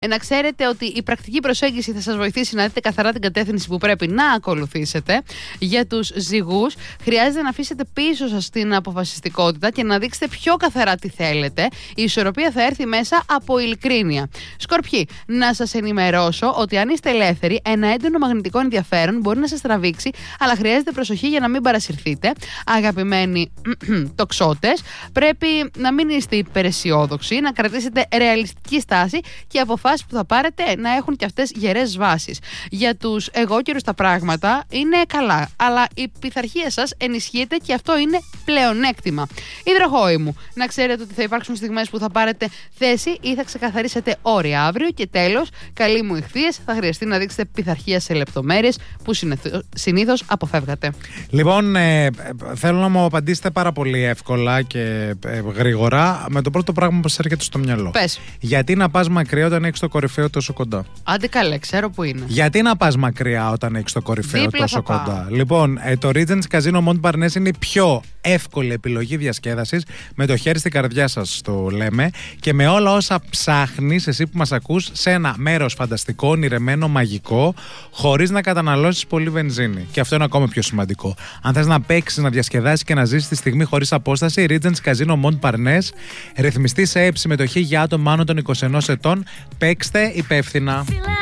Να ξέρετε ότι η πρακτική προσέγγιση θα σας βοηθήσει να δείτε καθαρά την κατεύθυνση που πρέπει να ακολουθήσετε. Για τους ζυγούς, χρειάζεται να αφήσετε πίσω σας την αποφασιστικότητα και να δείξετε πιο καθαρά τι θέλετε. Η ισορροπία θα έρθει μέσα από ειλικρίνεια. Σκορπιοί, να σας ενημερώσω ότι αν είστε ελεύθεροι, ένα έντονο μαγνητικό ενδιαφέρον μπορεί να σας τραβήξει, αλλά χρειάζεται προσοχή για να μην παρασυρθείτε. Αγαπημένοι τοξότες, πρέπει να μην είστε υπεραισιόδοξοι, να κρατήσετε ρεαλιστική στάση και αποφάσεις που θα πάρετε να έχουν και αυτές γερές βάσεις. Για τους εγώκερους τα πράγματα είναι καλά, αλλά η πειθαρχία σας ενισχύεται και αυτό είναι πλεονέκτημα. Υδροχόοι μου, να ξέρετε ότι θα υπάρξουν στιγμές που θα πάρετε θέση ή θα ξεκαθαρίσετε όρια αύριο. Και τέλος, καλοί μου ηχθείες, θα χρειαστεί να δείξετε πειθαρχία σε λεπτομέρειες που συνήθως αποφεύγατε. Λοιπόν, θέλω να μου απαντήσετε πάρα πολύ εύκολα και γρήγορα με το πρώτο πράγμα που σας έρχεται στο μυαλό. Πες. Γιατί να πας μακριά όταν έχεις το κορυφαίο τόσο κοντά? Άντε καλέ, ξέρω που είναι. Γιατί να πας μακριά όταν έχεις το κορυφαίο Δίπλα τόσο θα κοντά? Λοιπόν, το Regency Casino Montparnasse είναι η πιο εύκολη επιλογή διασκέδασης. Με το χέρι στην καρδιά σας το λέμε. Και με όλα όσα ψάχνεις, εσύ που μας ακούς, σε ένα μέρος φανταστικό, ονειρεμένο, μαγικό, χωρίς να καταναλώσεις πολύ βενζίνη. Και αυτό είναι ακόμα πιο σημαντικό. Αν θες να παίξεις, να διασκεδάσεις και να ζήσεις τη στιγμή χωρίς απόσταση, Regency Casino Montparnasse, ρυθμιστή σε συμμετοχή για άτομα άνω των 21 ετών. Παίξτε υπεύθυνα.